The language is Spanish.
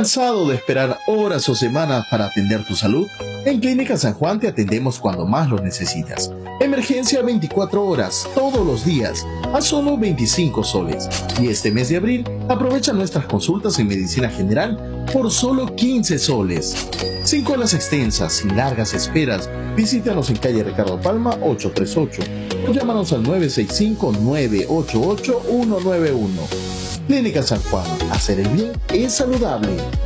¿Cansado de esperar horas o semanas para atender tu salud? En Clínica San Juan te atendemos cuando más lo necesitas. Emergencia 24 horas, todos los días, a solo 25 soles. Y este mes de abril, aprovecha nuestras consultas en medicina general por solo 15 soles. Sin colas extensas, sin largas esperas, visítanos en calle Ricardo Palma 838 o llámanos al 965-988-191. Clínica San Juan, hacer el bien es saludable.